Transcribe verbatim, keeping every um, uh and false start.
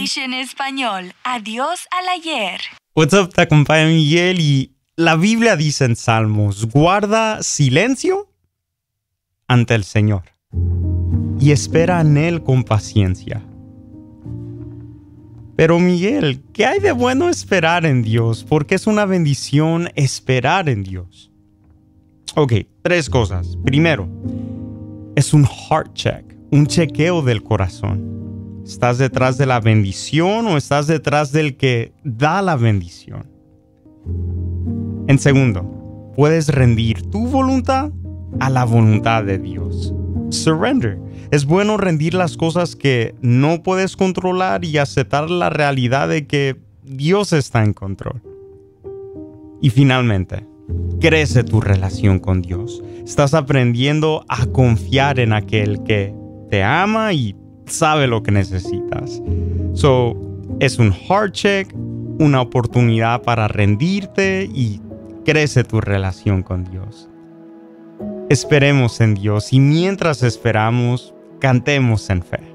English en español. Adiós al ayer. What's up, te acompaña Miguel y la Biblia dice en Salmos, guarda silencio ante el Señor y espera en Él con paciencia. Pero Miguel, ¿qué hay de bueno esperar en Dios? Porque es una bendición esperar en Dios. Ok, tres cosas. Primero, es un heart check, un chequeo del corazón. ¿Estás detrás de la bendición o estás detrás del que da la bendición? En segundo, puedes rendir tu voluntad a la voluntad de Dios. Surrender. Es bueno rendir las cosas que no puedes controlar y aceptar la realidad de que Dios está en control. Y finalmente, crece tu relación con Dios. Estás aprendiendo a confiar en aquel que te ama y sabe lo que necesitas. So, es un heart check, una oportunidad para rendirte y crece tu relación con Dios. Esperemos en Dios y mientras esperamos, cantemos en fe.